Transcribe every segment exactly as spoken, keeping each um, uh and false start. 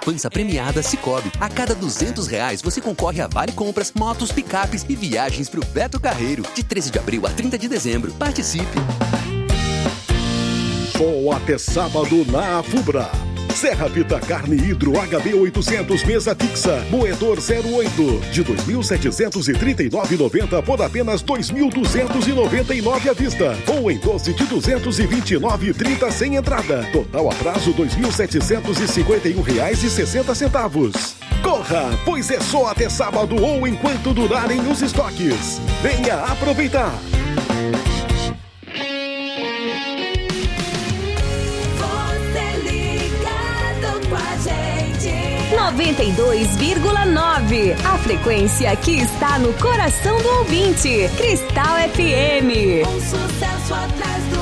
poupança premiada Sicoob. A cada duzentos reais você concorre a vale compras, motos, picapes e viagens pro Beto Carreiro. De treze de abril a trinta de dezembro. Participe! Só até sábado na Afubra. Serra Vita Carne Hidro H B oitocentos mesa fixa, moedor zero oito, de dois mil setecentos e trinta e nove reais e noventa centavos por apenas dois mil duzentos e noventa e nove reais à vista, ou em doze de duzentos e vinte e nove reais e trinta centavos sem entrada. Total a prazo dois mil setecentos e cinquenta e um reais e sessenta centavos. Corra, pois é só até sábado ou enquanto durarem os estoques. Venha aproveitar. noventa e dois vírgula nove. A frequência que está no coração do ouvinte. Cristal F M. Um sucesso atrás do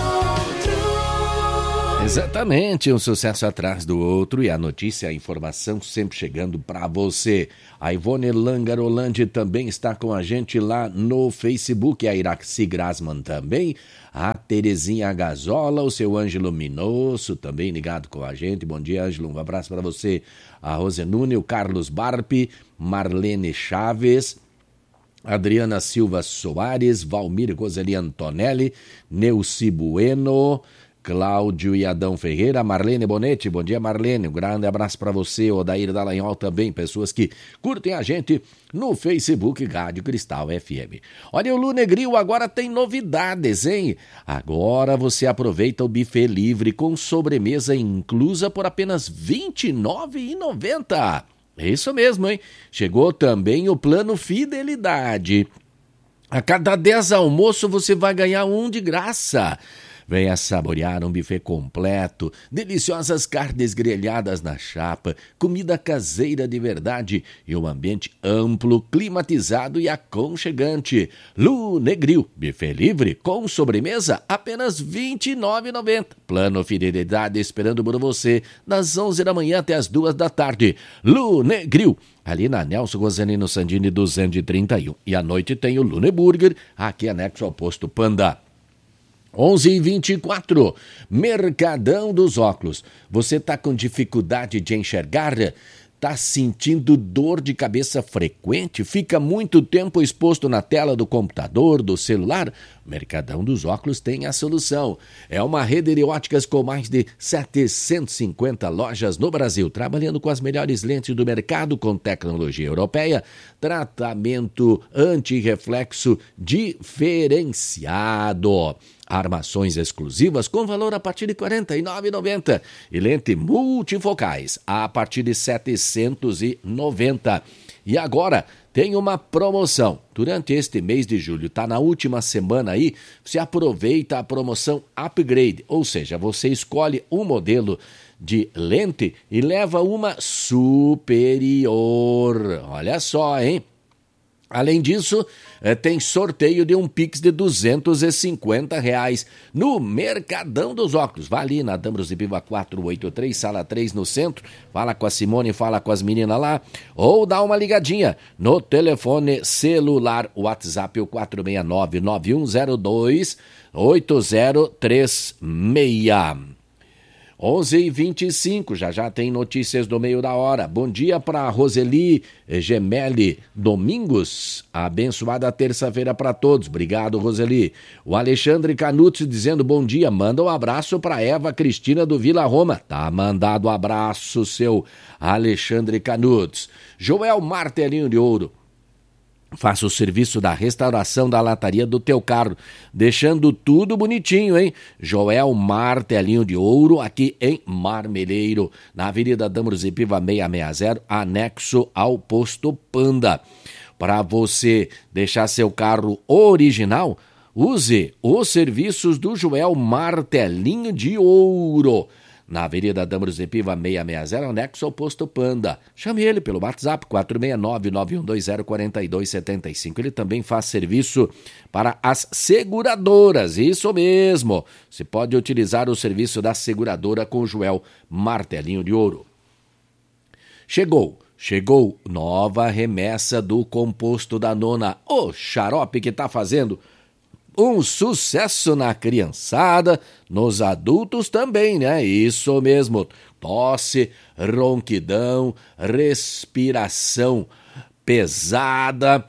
outro. Exatamente, um sucesso atrás do outro e a notícia, a informação sempre chegando para você. A Ivone Langarolandi também está com a gente lá no Facebook, a Iraci Grasman também, a Terezinha Gazola, o seu Ângelo Minosso também ligado com a gente. Bom dia, Ângelo, um abraço para você. A Rosenune, o Carlos Barpi, Marlene Chaves, Adriana Silva Soares, Valmir Roseli Antonelli, Neuci Bueno, Cláudio e Adão Ferreira, Marlene Bonetti, bom dia Marlene, um grande abraço para você, Odair Dallagnol também, pessoas que curtem a gente no Facebook Rádio Cristal F M. Olha, o Lunegril agora tem novidades, hein? Agora você aproveita o buffet livre com sobremesa inclusa por apenas vinte e nove reais e noventa centavos. É isso mesmo, hein? Chegou também o plano Fidelidade. A cada dez almoços você vai ganhar um de graça. Venha saborear um buffet completo, deliciosas carnes grelhadas na chapa, comida caseira de verdade e um ambiente amplo, climatizado e aconchegante. Lunegril, buffet livre com sobremesa, apenas vinte e nove reais e noventa centavos. Plano Fidelidade esperando por você, das onze da manhã até as duas da tarde. Lunegril, ali na Nelson Rosanino Sandini duzentos e trinta e um. E à noite tem o Luneburger, aqui anexo ao posto Panda. onze e vinte e quatro, Mercadão dos Óculos. Você está com dificuldade de enxergar? Está sentindo dor de cabeça frequente? Fica muito tempo exposto na tela do computador, do celular? Mercadão dos Óculos tem a solução. É uma rede de óticas com mais de setecentas e cinquenta lojas no Brasil, trabalhando com as melhores lentes do mercado, com tecnologia europeia, tratamento anti-reflexo diferenciado. Armações exclusivas com valor a partir de quarenta e nove reais e noventa centavos e lente multifocais a partir de setecentos e noventa reais. E agora tem uma promoção. Durante este mês de julho, está na última semana aí, você aproveita a promoção Upgrade, ou seja, você escolhe um modelo de lente e leva uma superior. Olha só, hein? Além disso, tem sorteio de um Pix de duzentos e cinquenta reais no Mercadão dos Óculos. Vá ali na Dambros de Piva quatrocentos e oitenta e três, sala três, no centro. Fala com a Simone, fala com as meninas lá. Ou dá uma ligadinha no telefone celular, WhatsApp, o quatro seis nove, nove um zero dois, oito zero três seis. onze e vinte e cinco, já já tem notícias do meio da hora. Bom dia para Roseli Gemelli Domingos. Abençoada terça-feira para todos. Obrigado, Roseli. O Alexandre Canucci dizendo bom dia. Manda um abraço para Eva Cristina do Vila Roma. Tá mandado um abraço, seu Alexandre Canucci. Joel Martelinho de Ouro. Faça o serviço da restauração da lataria do teu carro, deixando tudo bonitinho, hein? Joel Martelinho de Ouro, aqui em Marmeleiro, na Avenida Dambros e Piva seiscentos e sessenta, anexo ao posto Panda. Para você deixar seu carro original, use os serviços do Joel Martelinho de Ouro. Na Avenida Dambros de Piva seiscentos e sessenta, anexo ao posto Panda. Chame ele pelo WhatsApp quatro seis nove, nove um dois zero, quatro dois sete cinco. Ele também faz serviço para as seguradoras, isso mesmo. Você pode utilizar o serviço da seguradora com o Joel Martelinho de Ouro. Chegou, chegou nova remessa do composto da Nona. O xarope que está fazendo um sucesso na criançada, nos adultos também, né? Isso mesmo. tosse, ronquidão, respiração pesada,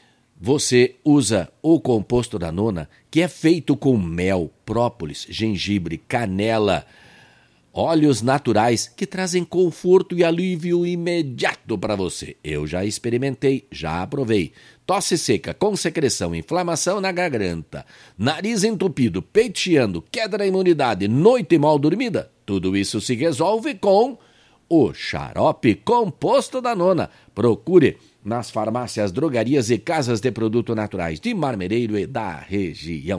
você usa o composto da nona, que é feito com mel, própolis, gengibre, canela, óleos naturais que trazem conforto e alívio imediato para você. Eu já experimentei, já aprovei. Tosse seca, com secreção, inflamação na garganta, nariz entupido, peito chiando, queda da imunidade, noite mal dormida. Tudo isso se resolve com o xarope composto da nona. Procure nas farmácias, drogarias e casas de produtos naturais de Marmereiro e da região.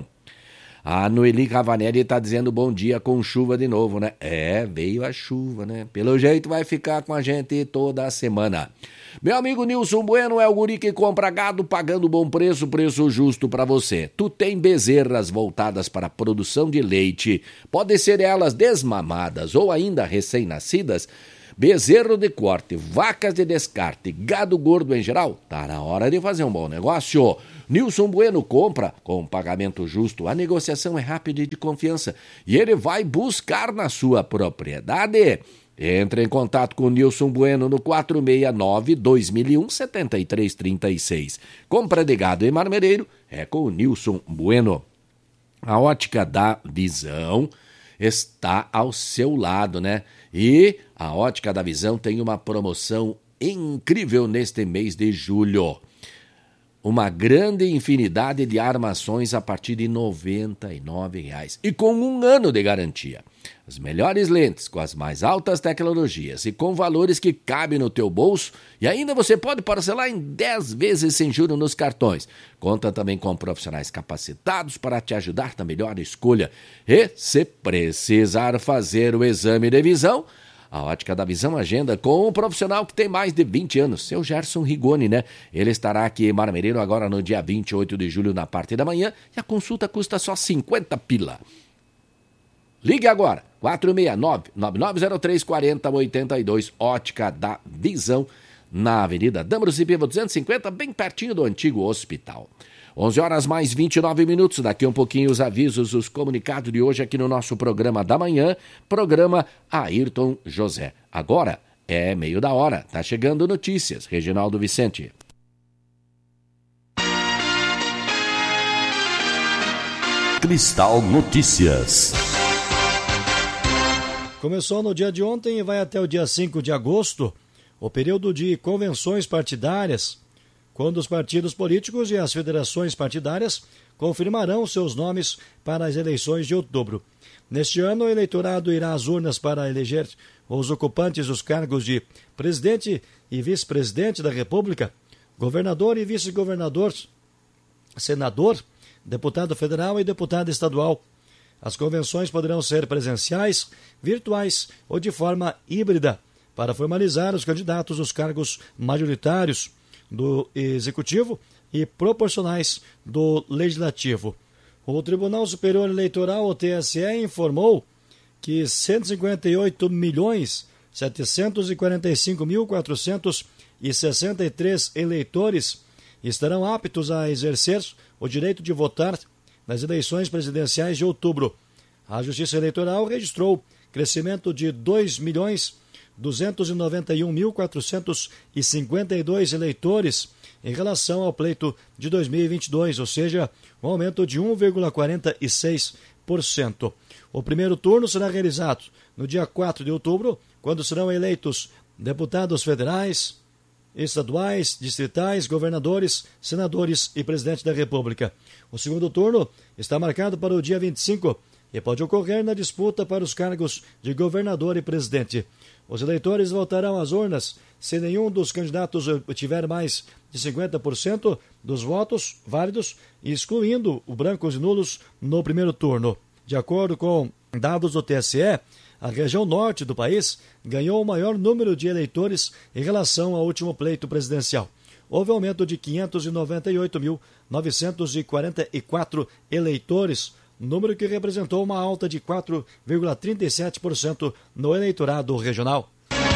A Noeli Ravanelli está dizendo bom dia com chuva de novo, né? É, veio a chuva, né? Pelo jeito vai ficar com a gente toda a semana. Meu amigo Nilson Bueno é o guri que compra gado pagando bom preço, preço justo para você. Tu tem bezerras voltadas para a produção de leite, pode ser elas desmamadas ou ainda recém-nascidas, bezerro de corte, vacas de descarte, gado gordo em geral, tá na hora de fazer um bom negócio. Nilson Bueno compra com pagamento justo, a negociação é rápida e de confiança e ele vai buscar na sua propriedade. Entre em contato com o Nilson Bueno no quatro seis nove, dois mil e um, sete três três seis. Compra de gado em Marmereiro é com o Nilson Bueno. A Ótica da Visão está ao seu lado, né? E a Ótica da Visão tem uma promoção incrível neste mês de julho. Uma grande infinidade de armações a partir de noventa e nove reais e com um ano de garantia. As melhores lentes com as mais altas tecnologias e com valores que cabem no teu bolso e ainda você pode parcelar em dez vezes sem juros nos cartões. Conta também com profissionais capacitados para te ajudar na melhor escolha. E se precisar fazer o exame de visão, a Ótica da Visão agenda com um profissional que tem mais de vinte anos, seu Gerson Rigoni, né? Ele estará aqui em Marmereiro agora no dia vinte e oito de julho, na parte da manhã, e a consulta custa só cinquenta pila. Ligue agora, quatro seis nove, nove nove zero três, quatro zero oito dois, Ótica da Visão, na Avenida Dâmaros e Piva duzentos e cinquenta, bem pertinho do antigo hospital. onze horas mais vinte e nove minutos, daqui um pouquinho os avisos, os comunicados de hoje aqui no nosso programa da manhã, programa Ayrton José. Agora é meio da hora, tá chegando notícias, Reginaldo Vicente. Cristal Notícias. Começou no dia de ontem e vai até o dia cinco de agosto, o período de convenções partidárias, quando os partidos políticos e as federações partidárias confirmarão seus nomes para as eleições de outubro. Neste ano, o eleitorado irá às urnas para eleger os ocupantes dos cargos de presidente e vice-presidente da República, governador e vice-governador, senador, deputado federal e deputado estadual. As convenções poderão ser presenciais, virtuais ou de forma híbrida, para formalizar os candidatos aos cargos majoritários do Executivo e proporcionais do Legislativo. O Tribunal Superior Eleitoral, o T S E, informou que cento e cinquenta e oito milhões, setecentos e quarenta e cinco mil, quatrocentos e sessenta e três eleitores estarão aptos a exercer o direito de votar nas eleições presidenciais de outubro. A Justiça Eleitoral registrou crescimento de dois milhões, duzentos e noventa e um mil, quatrocentos e cinquenta e dois eleitores em relação ao pleito de dois mil e vinte e dois, ou seja, um aumento de um vírgula quarenta e seis por cento. O primeiro turno será realizado no dia quatro de outubro, quando serão eleitos deputados federais, estaduais, distritais, governadores, senadores e presidente da República. O segundo turno está marcado para o dia vinte e cinco e pode ocorrer na disputa para os cargos de governador e presidente. Os eleitores voltarão às urnas se nenhum dos candidatos tiver mais de cinquenta por cento dos votos válidos, excluindo os brancos e nulos no primeiro turno. De acordo com dados do T S E, a região norte do país ganhou o maior número de eleitores em relação ao último pleito presidencial. Houve aumento de quinhentos e noventa e oito mil, novecentos e quarenta e quatro eleitores, número que representou uma alta de quatro vírgula trinta e sete por cento no eleitorado regional.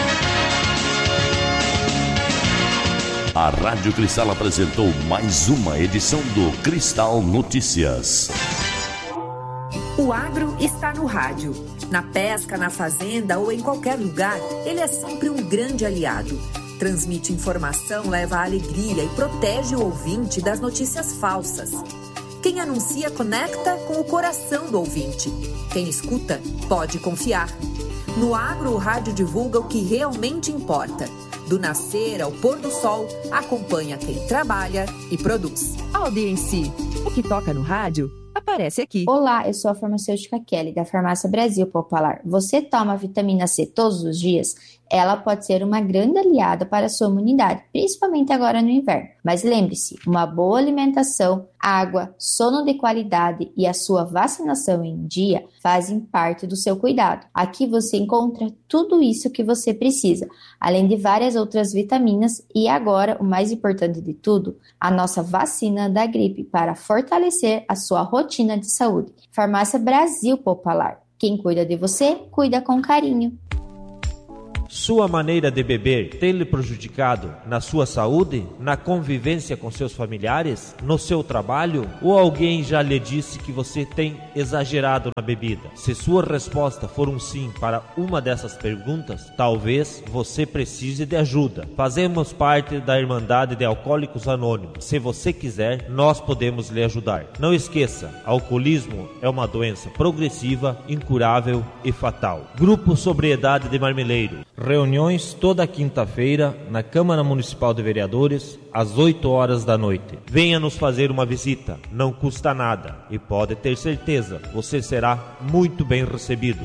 A Rádio Cristal apresentou mais uma edição do Cristal Notícias. O agro está no rádio. Na pesca, na fazenda ou em qualquer lugar, ele é sempre um grande aliado. Transmite informação, leva alegria e protege o ouvinte das notícias falsas. Quem anuncia conecta com o coração do ouvinte. Quem escuta pode confiar. No agro, o rádio divulga o que realmente importa. Do nascer ao pôr do sol, acompanha quem trabalha e produz. Audiência. O que toca no rádio aparece aqui. Olá, eu sou a farmacêutica Kelly, da Farmácia Brasil Popular. Você toma vitamina C todos os dias? Ela pode ser uma grande aliada para a sua imunidade, principalmente agora no inverno. Mas lembre-se, uma boa alimentação, água, sono de qualidade e a sua vacinação em dia fazem parte do seu cuidado. Aqui você encontra tudo isso que você precisa, além de várias outras vitaminas e agora, o mais importante de tudo, a nossa vacina da gripe para fortalecer a sua rotina de saúde. Farmácia Brasil Popular. Quem cuida de você, cuida com carinho. Sua maneira de beber tem lhe prejudicado na sua saúde, na convivência com seus familiares, no seu trabalho? Ou alguém já lhe disse que você tem exagerado na bebida? Se sua resposta for um sim para uma dessas perguntas, talvez você precise de ajuda. Fazemos parte da Irmandade de Alcoólicos Anônimos. Se você quiser, nós podemos lhe ajudar. Não esqueça, alcoolismo é uma doença progressiva, incurável e fatal. Grupo Sobriedade de Marmeleiro. Reuniões toda quinta-feira na Câmara Municipal de Vereadores, às oito horas da noite. Venha nos fazer uma visita, não custa nada e pode ter certeza, você será muito bem recebido.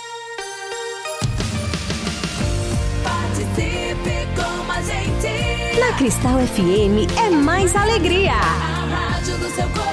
Participe com a gente. Na Cristal F M é mais alegria. A rádio do seu coração.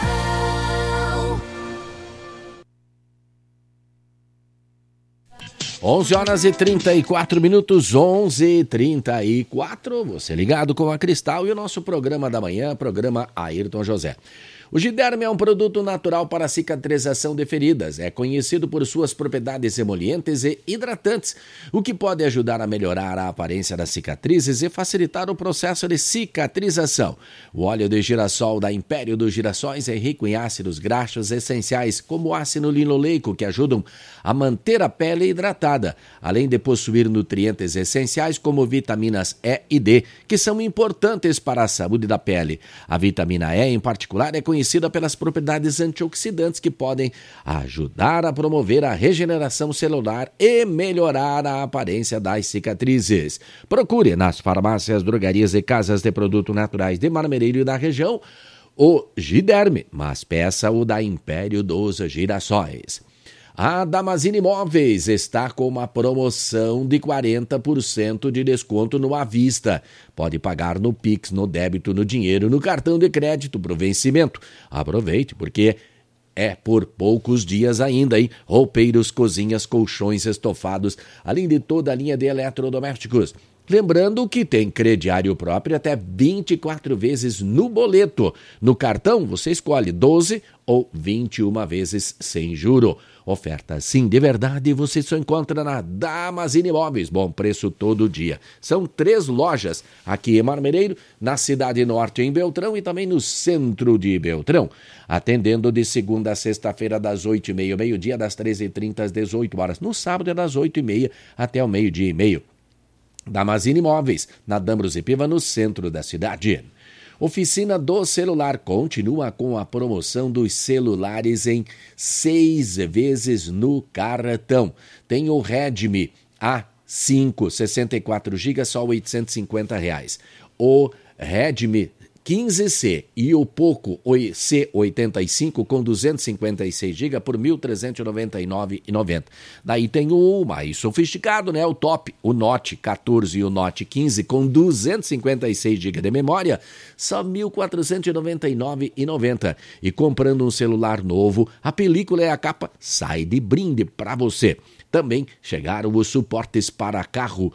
onze horas e trinta e quatro minutos, onze e trinta e quatro, você ligado com a Cristal e o nosso programa da manhã, programa Ayrton José. O Giderme é um produto natural para cicatrização de feridas. É conhecido por suas propriedades emolientes e hidratantes, o que pode ajudar a melhorar a aparência das cicatrizes e facilitar o processo de cicatrização. O óleo de girassol da Império dos Girassóis é rico em ácidos graxos essenciais, como o ácido linoleico, que ajudam a manter a pele hidratada, além de possuir nutrientes essenciais como vitaminas E e D, que são importantes para a saúde da pele. A vitamina E, em particular, é conhecida conhecida pelas propriedades antioxidantes que podem ajudar a promover a regeneração celular e melhorar a aparência das cicatrizes. Procure nas farmácias, drogarias e casas de produtos naturais de Marmeleiro e da região o Giderme, mas peça o da Império dos Girassóis. A Damazini Imóveis está com uma promoção de quarenta por cento de desconto no à vista. Pode pagar no Pix, no débito, no dinheiro, no cartão de crédito para o vencimento. Aproveite, porque é por poucos dias ainda, hein? Roupeiros, cozinhas, colchões, estofados, além de toda a linha de eletrodomésticos. Lembrando que tem crediário próprio até vinte e quatro vezes no boleto. No cartão, você escolhe doze ou vinte e uma vezes sem juro. Oferta sim, de verdade, você só encontra na Damazini Imóveis. Bom preço todo dia. São três lojas aqui em Marmeleiro, na Cidade Norte, em Beltrão e também no centro de Beltrão. Atendendo de segunda a sexta-feira, das oito e meia ao meio-dia, das treze e trinta às dezoito horas. No sábado é das oito e meia até o meio-dia e meio. Damazini Imóveis, na D'Ambrosio Piva, no centro da cidade. Oficina do Celular continua com a promoção dos celulares em seis vezes no cartão. Tem o Redmi A cinco, sessenta e quatro gigas, só oitocentos e cinquenta reais. O Redmi quinze C e o Poco C oitenta e cinco com duzentos e cinquenta e seis gigas por mil trezentos e noventa e nove reais e noventa centavos. Daí tem o mais sofisticado, né? O top, o Note quatorze e o Note quinze com duzentos e cinquenta e seis gigas de memória, só mil quatrocentos e noventa e nove reais e noventa centavos. E comprando um celular novo, a película e a capa sai de brinde para você. Também chegaram os suportes para carro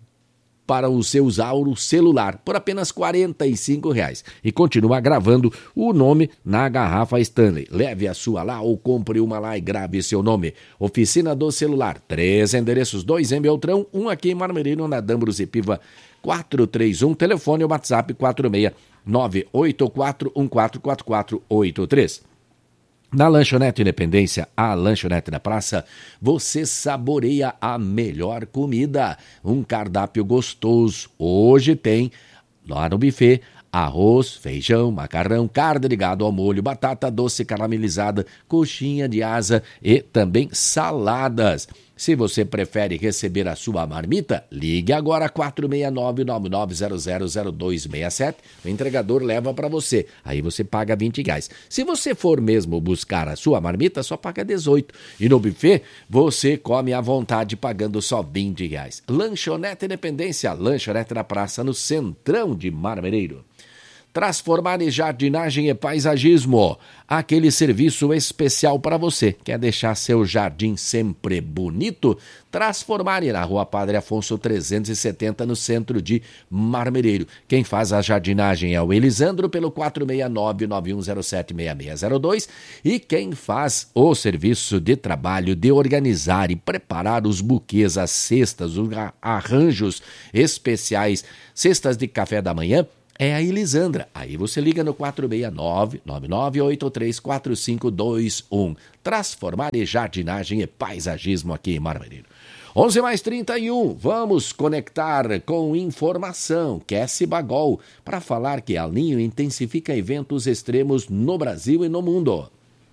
para o seu Zauro celular por apenas quarenta e cinco reais e continua gravando o nome na garrafa Stanley. Leve a sua lá ou compre uma lá e grave seu nome. Oficina do Celular, três endereços, dois em Beltrão, um aqui em Marmeleiro, na D'Ambrosio Piva quatrocentos e trinta e um, telefone ou WhatsApp quatro seis nove oito quatro um quatro quatro quatro oito três. Na Lanchonete Independência, a lanchonete da praça, você saboreia a melhor comida. Um cardápio gostoso. Hoje tem, lá no buffet, arroz, feijão, macarrão, carne de gado ao molho, batata doce caramelizada, coxinha de asa e também saladas. Se você prefere receber a sua marmita, ligue agora quatro seis nove, nove nove zero zero, zero dois seis sete. O entregador leva para você. Aí você paga vinte reais. Se você for mesmo buscar a sua marmita, só paga dezoito. E no buffet, você come à vontade pagando só vinte reais. Lanchonete Independência, lanchonete da praça no centrão de Marmereiro. Transformar em jardinagem e paisagismo, aquele serviço especial para você. Quer deixar seu jardim sempre bonito? Transformar na Rua Padre Afonso trezentos e setenta, no centro de Marmereiro. Quem faz a jardinagem é o Elisandro, pelo quatro seis nove, nove um zero sete, seis seis zero dois. E quem faz o serviço de trabalho de organizar e preparar os buquês, as cestas, os arranjos especiais, cestas de café da manhã, é a Elisandra. Aí você liga no quatro seis nove, nove nove oito três quatro cinco dois um. Transformar em jardinagem e paisagismo aqui em Marmereiro. onze mais trinta e um. Vamos conectar com informação. Cassie Bagol, para falar que El Niño intensifica eventos extremos no Brasil e no mundo.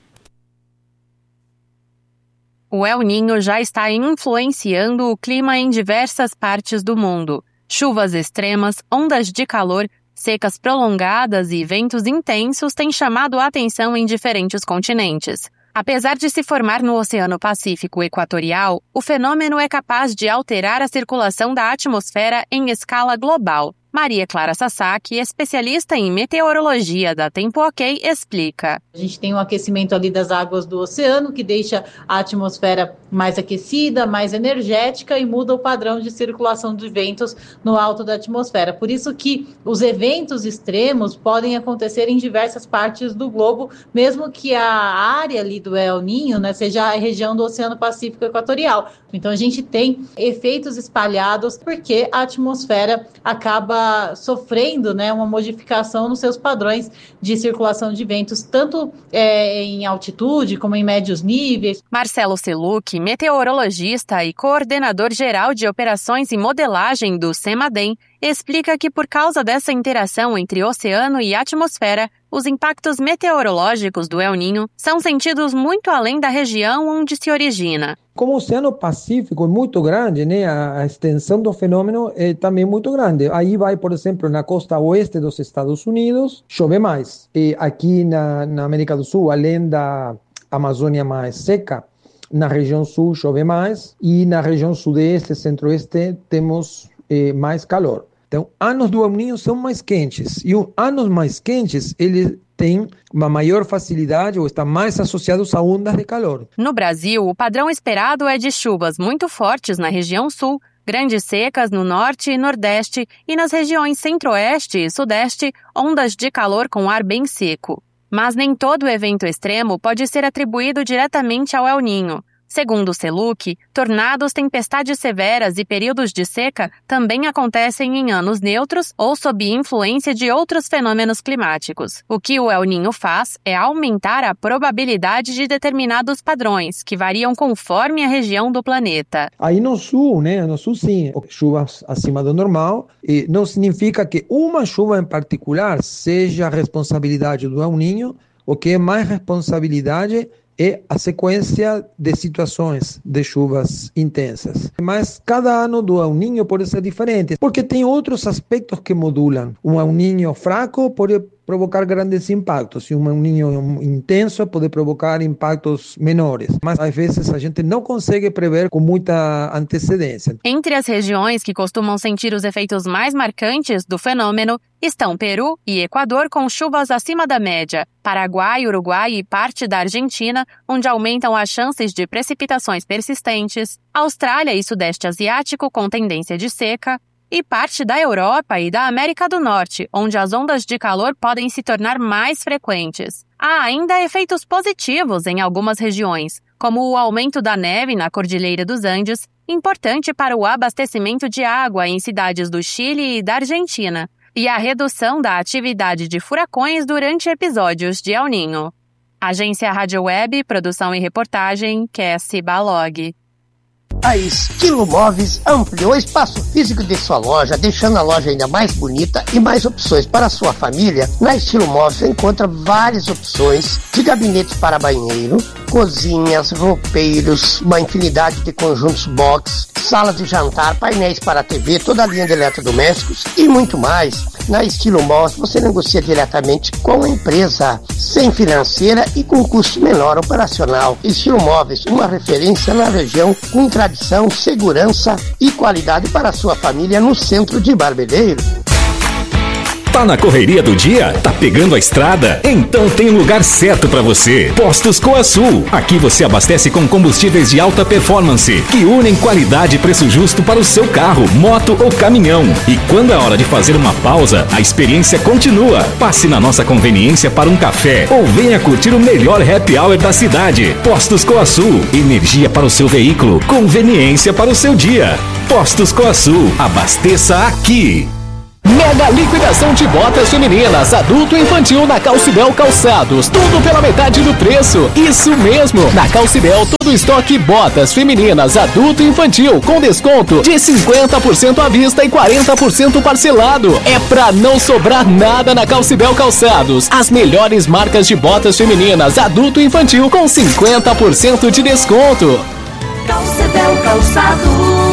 O El Niño já está influenciando o clima em diversas partes do mundo. Chuvas extremas, ondas de calor, secas prolongadas e ventos intensos têm chamado a atenção em diferentes continentes. Apesar de se formar no Oceano Pacífico Equatorial, o fenômeno é capaz de alterar a circulação da atmosfera em escala global. Maria Clara Sasaki, especialista em meteorologia da Tempo OK, explica. A gente tem um aquecimento ali das águas do oceano, que deixa a atmosfera mais aquecida, mais energética e muda o padrão de circulação de ventos no alto da atmosfera. Por isso que os eventos extremos podem acontecer em diversas partes do globo, mesmo que a área ali do El Niño, né, seja a região do Oceano Pacífico Equatorial. Então a gente tem efeitos espalhados porque a atmosfera acaba sofrendo, né, uma modificação nos seus padrões de circulação de ventos, tanto é, em altitude como em médios níveis. Marcelo Seluc, meteorologista e coordenador geral de operações e modelagem do CEMADEM, explica que por causa dessa interação entre oceano e atmosfera, os impactos meteorológicos do El Niño são sentidos muito além da região onde se origina. Como o Oceano Pacífico é muito grande, né, a extensão do fenômeno é também muito grande. Aí vai, por exemplo, na costa oeste dos Estados Unidos, chove mais. E aqui na, na América do Sul, além da Amazônia mais seca, na região sul chove mais e na região sudeste, centro-oeste, temos eh, mais calor. Então, anos do El Niño são mais quentes. E os anos mais quentes, eles têm uma maior facilidade ou estão mais associados a ondas de calor. No Brasil, o padrão esperado é de chuvas muito fortes na região sul, grandes secas no norte e nordeste e nas regiões centro-oeste e sudeste, ondas de calor com ar bem seco. Mas nem todo evento extremo pode ser atribuído diretamente ao El Niño. Segundo Seluc, tornados, tempestades severas e períodos de seca também acontecem em anos neutros ou sob influência de outros fenômenos climáticos. O que o El Niño faz é aumentar a probabilidade de determinados padrões, que variam conforme a região do planeta. Aí no sul, né, no sul sim, chuvas acima do normal, e não significa que uma chuva em particular seja a responsabilidade do El Niño. O que é mais responsabilidade é a sequência de situações de chuvas intensas. Mas cada ano do El Niño pode ser diferente, porque tem outros aspectos que modulam. Um El Niño fraco pode provocar grandes impactos, e um El Niño intenso pode provocar impactos menores. Mas às vezes a gente não consegue prever com muita antecedência. Entre as regiões que costumam sentir os efeitos mais marcantes do fenômeno estão Peru e Equador, com chuvas acima da média, Paraguai, Uruguai e parte da Argentina, onde aumentam as chances de precipitações persistentes, Austrália e Sudeste Asiático, com tendência de seca, e parte da Europa e da América do Norte, onde as ondas de calor podem se tornar mais frequentes. Há ainda efeitos positivos em algumas regiões, como o aumento da neve na Cordilheira dos Andes, importante para o abastecimento de água em cidades do Chile e da Argentina, e a redução da atividade de furacões durante episódios de El Niño. Agência Rádio Web, produção e reportagem, Cassie Balog. A Estilo Móveis ampliou o espaço físico de sua loja, deixando a loja ainda mais bonita e mais opções para a sua família. Na Estilo Móveis você encontra várias opções de gabinetes para banheiro, cozinhas, roupeiros, uma infinidade de conjuntos box, salas de jantar, painéis para a T V, toda a linha de eletrodomésticos e muito mais. Na Estilo Móveis você negocia diretamente com a empresa, sem financeira e com custo menor operacional. Estilo Móveis, uma referência na região com tradição, segurança e qualidade para a sua família no centro de Marmeleiro. Tá na correria do dia? Tá pegando a estrada? Então tem um lugar certo para você. Postos Coasul. Aqui você abastece com combustíveis de alta performance, que unem qualidade e preço justo para o seu carro, moto ou caminhão. E quando é hora de fazer uma pausa, a experiência continua. Passe na nossa conveniência para um café ou venha curtir o melhor happy hour da cidade. Postos Coasul. Energia para o seu veículo, conveniência para o seu dia. Postos Coasul. Abasteça aqui. Mega liquidação de botas femininas, adulto e infantil na Calcibel Calçados. Tudo pela metade do preço. Isso mesmo. Na Calcibel, todo estoque botas femininas, adulto e infantil, com desconto de cinquenta por cento à vista e quarenta por cento parcelado. É pra não sobrar nada na Calcibel Calçados. As melhores marcas de botas femininas, adulto e infantil, com cinquenta por cento de desconto. Calcibel Calçados.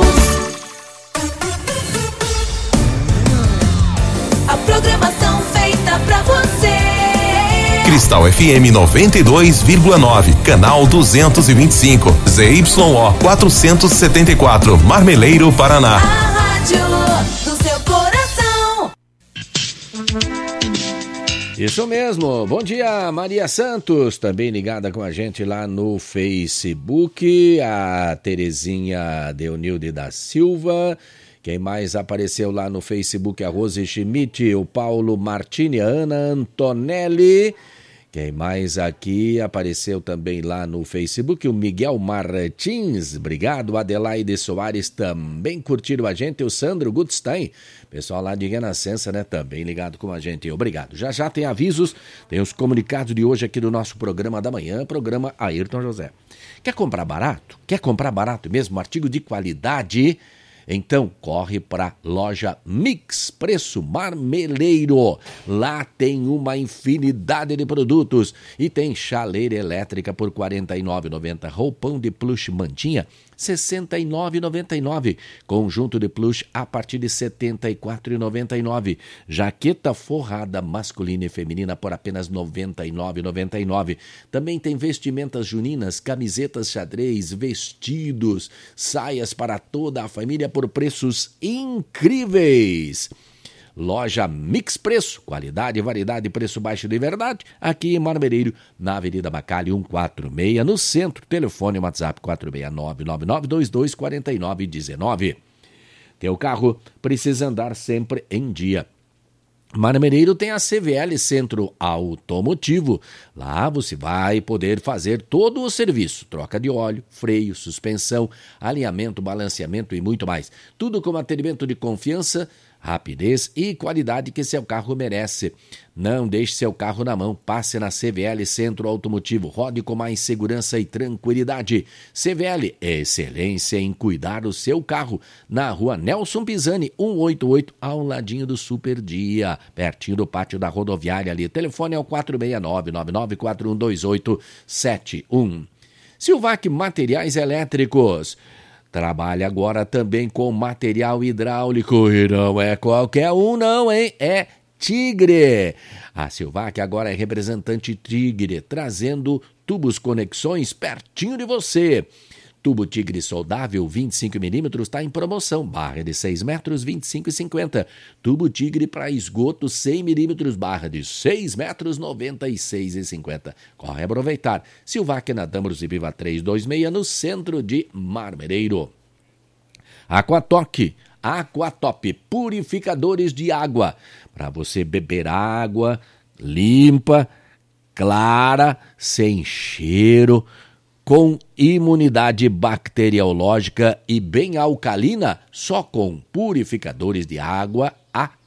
Programação feita pra você. Cristal F M noventa e dois vírgula nove, canal duzentos e vinte e cinco, Z Y O quatrocentos e setenta e quatro, Marmeleiro, Paraná. A rádio do seu coração. Isso mesmo. Bom dia, Maria Santos, também ligada com a gente lá no Facebook, a Terezinha Deunilde da Silva. Quem mais apareceu lá no Facebook? A Rose Schmidt, o Paulo Martini, a Ana Antonelli. Quem mais aqui apareceu também lá no Facebook? O Miguel Martins. Obrigado. Adelaide Soares também curtiram a gente. O Sandro Gutstein, pessoal lá de Renascença, né? Também ligado com a gente. Obrigado. Já já tem avisos, tem os comunicados de hoje aqui do nosso programa da manhã, programa Ayrton José. Quer comprar barato? Quer comprar barato mesmo? Artigo de qualidade? Então, corre para loja Mix Preço Marmeleiro. Lá tem uma infinidade de produtos. E tem chaleira elétrica por quarenta e nove reais e noventa centavos. Roupão de plush mantinha, sessenta e nove reais e noventa e nove centavos. Conjunto de plush a partir de setenta e quatro reais e noventa e nove centavos. Jaqueta forrada masculina e feminina por apenas noventa e nove reais e noventa e nove centavos. Também tem vestimentas juninas, camisetas xadrez, vestidos, saias para toda a família por preços incríveis. Loja Mix Preço, qualidade, variedade e preço baixo de verdade, aqui em Marmeleiro, na Avenida Bacalhau cento e quarenta e seis, no centro. Telefone WhatsApp quatro seis nove nove nove dois dois quatro nove um nove. Teu carro precisa andar sempre em dia. Marmeleiro tem a C V L Centro Automotivo. Lá você vai poder fazer todo o serviço. Troca de óleo, freio, suspensão, alinhamento, balanceamento e muito mais. Tudo com atendimento de confiança, rapidez e qualidade que seu carro merece. Não deixe seu carro na mão. Passe na C V L Centro Automotivo. Rode com mais segurança e tranquilidade. C V L é excelência em cuidar do seu carro. Na rua Nelson Pisani, cento e oitenta e oito, ao ladinho do Super Dia, pertinho do pátio da rodoviária ali. Telefone é o quatro seis nove nove nove quatro um dois oito sete um. Silvac Materiais Elétricos. Trabalha agora também com material hidráulico e não é qualquer um não, hein? É Tigre. A Silvac agora é representante Tigre, trazendo tubos conexões pertinho de você. Tubo Tigre soldável vinte e cinco milímetros está em promoção, barra de seis metros, vinte e cinco reais e cinquenta centavos. Tubo Tigre para esgoto cem milímetros, barra de seis metros, noventa e seis reais e cinquenta centavos. Corre aproveitar. Silvac na Dâmaros e Viva trezentos e vinte e seis, no centro de Marmeleiro. Aquatoque, Aquatop, purificadores de água, para você beber água limpa, clara, sem cheiro, com imunidade bacteriológica e bem alcalina, só com purificadores de água Aquatop.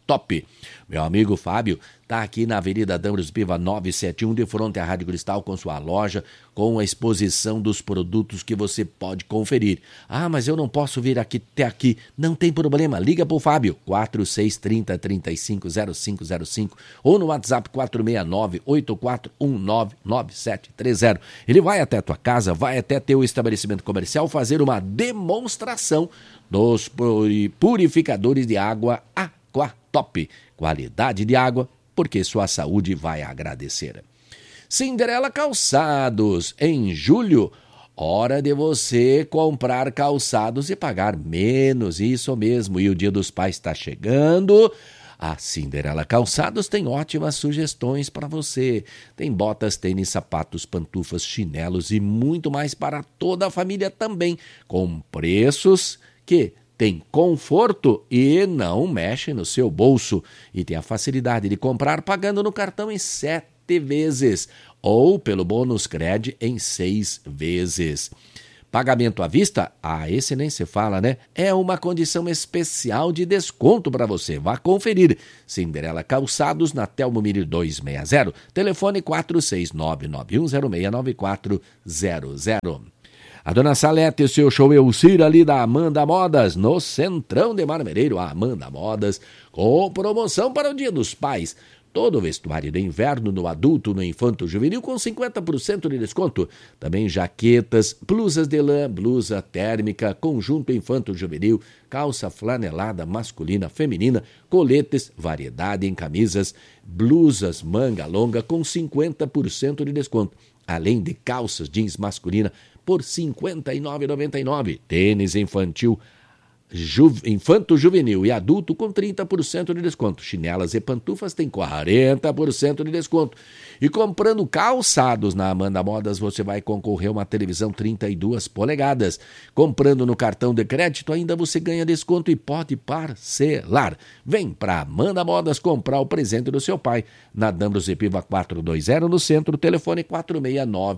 Top. Meu amigo Fábio está aqui na Avenida Dambros Piva novecentos e setenta e um, de frente à Rádio Cristal, com sua loja, com a exposição dos produtos que você pode conferir. Ah, mas eu não posso vir aqui até aqui. Não tem problema, liga para o Fábio, quatro seis três zero, três cinco zero cinco zero cinco ou no WhatsApp quatro seis nove, oito quatro um nove, nove sete três zero. Ele vai até a tua casa, vai até teu estabelecimento comercial fazer uma demonstração dos purificadores de água Aquatop. Qualidade de água, porque sua saúde vai agradecer. Cinderela Calçados, em julho, hora de você comprar calçados e pagar menos, isso mesmo, e o Dia dos Pais está chegando. A Cinderela Calçados tem ótimas sugestões para você. Tem botas, tênis, sapatos, pantufas, chinelos e muito mais para toda a família também, com preços que tem conforto e não mexe no seu bolso. E tem a facilidade de comprar pagando no cartão em sete vezes ou pelo bônus Cred em seis vezes. Pagamento à vista? Ah, esse nem se fala, né? É uma condição especial de desconto para você. Vá conferir. Cinderela Calçados, na Telmo Mirir duzentos e sessenta. Telefone quatro seis nove nove um zero seis nove quatro zero zero. A Dona Salete e o seu show Elcir ali da Amanda Modas, no Centrão de Marmereiro, a Amanda Modas, com promoção para o Dia dos Pais. Todo o vestuário de inverno no adulto, no infanto juvenil, com cinquenta por cento de desconto. Também jaquetas, blusas de lã, blusa térmica, conjunto infanto juvenil, calça flanelada masculina, feminina, coletes, variedade em camisas, blusas manga longa com cinquenta por cento de desconto. Além de calças jeans masculina por cinquenta e nove reais e noventa e nove centavos. Tênis infantil, ju, infanto juvenil e adulto com trinta por cento de desconto. Chinelas e pantufas tem quarenta por cento de desconto. E comprando calçados na Amanda Modas, você vai concorrer a uma televisão trinta e duas polegadas. Comprando no cartão de crédito, ainda você ganha desconto e pode parcelar. Vem para Amanda Modas comprar o presente do seu pai. Na Dambros e Piva quatrocentos e vinte no centro, telefone quatro seis nove,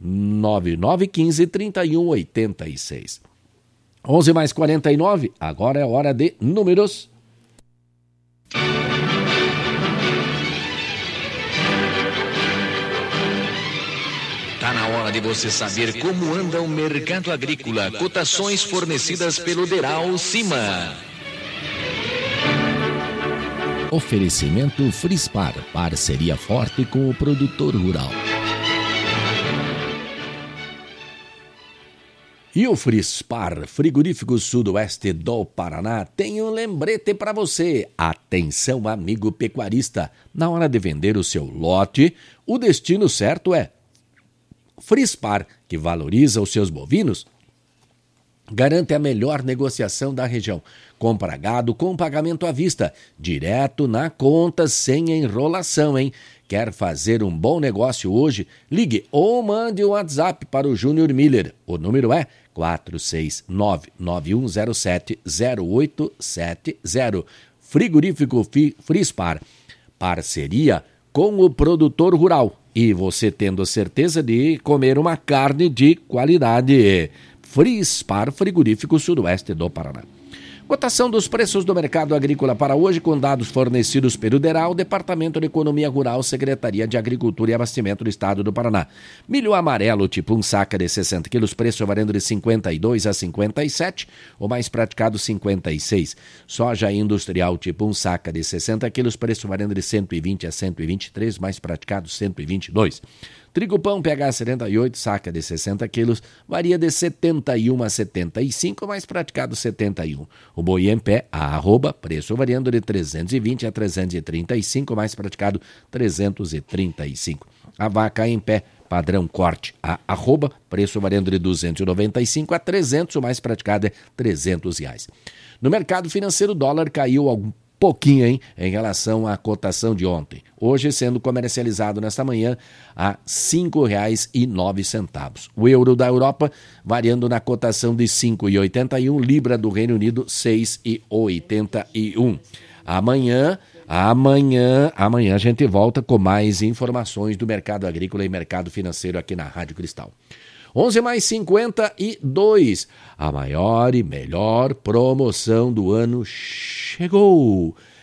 nove nove um cinco, três um oito seis. onze mais quarenta e nove, agora é hora de números. Tá na hora de você saber como anda o mercado agrícola. Cotações fornecidas pelo Deral Cima. Oferecimento Frispar, parceria forte com o produtor rural. E o Frispar, Frigorífico Sudoeste do Paraná, tem um lembrete para você. Atenção, amigo pecuarista, na hora de vender o seu lote, o destino certo é Frispar, que valoriza os seus bovinos, garante a melhor negociação da região. Compra gado com pagamento à vista, direto na conta, sem enrolação, hein? Quer fazer um bom negócio hoje? Ligue ou mande um WhatsApp para o Júnior Miller. O número é quatro seis nove, nove um zero sete, zero oito sete zero. Frigorífico Frispar, parceria com o produtor rural. E você tendo certeza de comer uma carne de qualidade. Frispar, Frigorífico Sudoeste do Paraná. Cotação dos preços do mercado agrícola para hoje, com dados fornecidos pelo DERAL, Departamento de Economia Rural, Secretaria de Agricultura e Abastecimento do Estado do Paraná. Milho amarelo, tipo um saca de sessenta quilos, preço variando de cinquenta e dois a cinquenta e sete, o mais praticado cinquenta e seis. Soja industrial, tipo um saca de sessenta quilos, preço variando de cento e vinte a cento e vinte e três, mais praticado cento e vinte e dois. Trigo pão P H setenta e oito, saca de sessenta quilos, varia de setenta e um a setenta e cinco, mais praticado setenta e um. O boi em pé, a arroba, preço variando de trezentos e vinte a trezentos e trinta e cinco, mais praticado trezentos e trinta e cinco. A vaca em pé, padrão corte, a arroba, preço variando de duzentos e noventa e cinco a trezentos, o mais praticado é trezentos reais. No mercado financeiro, o dólar caiu algum pouquinho, hein, em relação à cotação de ontem. Hoje sendo comercializado nesta manhã a cinco reais e nove centavos. O euro da Europa variando na cotação de cinco reais e oitenta e um, libra do Reino Unido seis reais e oitenta e um. Amanhã, amanhã, amanhã a gente volta com mais informações do mercado agrícola e mercado financeiro aqui na Rádio Cristal. onze mais cinquenta e dois. A maior e melhor promoção do ano chegou.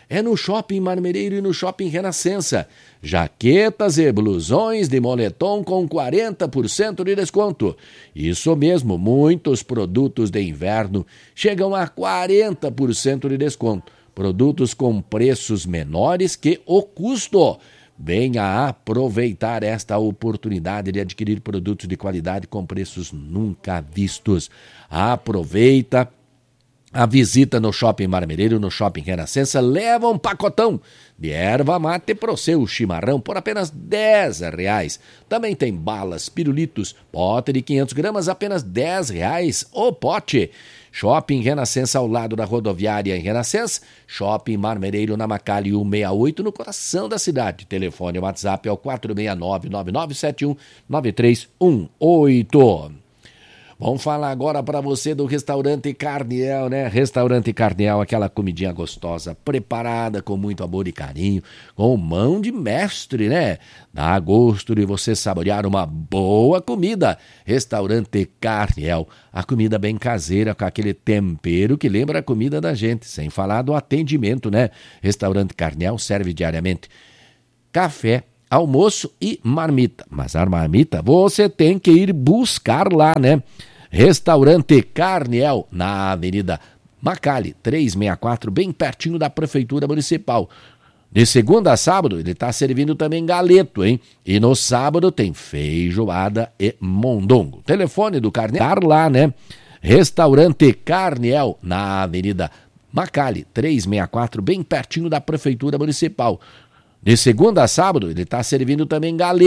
é no Shopping Marmereiro e no Shopping Renascença. Jaquetas e blusões de moletom com quarenta por cento de desconto. Isso mesmo, muitos produtos de inverno chegam a quarenta por cento de desconto. Produtos com preços menores que o custo. Venha aproveitar esta oportunidade de adquirir produtos de qualidade com preços nunca vistos. Aproveita a visita no Shopping Marmereiro, no Shopping Renascença, leva um pacotão de erva mate pro seu chimarrão por apenas dez reais. Também tem balas, pirulitos, pote de quinhentos gramas, apenas dez reais o pote. Shopping Renascença ao lado da rodoviária em Renascença, Shopping Marmereiro na Macalli cento e sessenta e oito no coração da cidade. Telefone e WhatsApp é o quatro seis nove, nove nove sete um, nove três um oito. Vamos falar agora para você do Restaurante Carniel, né? Restaurante Carniel, aquela comidinha gostosa, preparada com muito amor e carinho, com mão de mestre, né? Dá gosto de você saborear uma boa comida. Restaurante Carniel, a comida bem caseira, com aquele tempero que lembra a comida da gente, sem falar do atendimento, né? Restaurante Carniel serve diariamente café, almoço e marmita. Mas a marmita você tem que ir buscar lá, né? Restaurante Carniel, na Avenida Macalli, trezentos e sessenta e quatro, bem pertinho da Prefeitura Municipal. De segunda a sábado, ele está servindo também galeto, hein? E no sábado tem feijoada e mondongo. Telefone do Carniel, lá, né? Restaurante Carniel, na Avenida Macalli, trezentos e sessenta e quatro, bem pertinho da Prefeitura Municipal. De segunda a sábado, ele está servindo também galeto.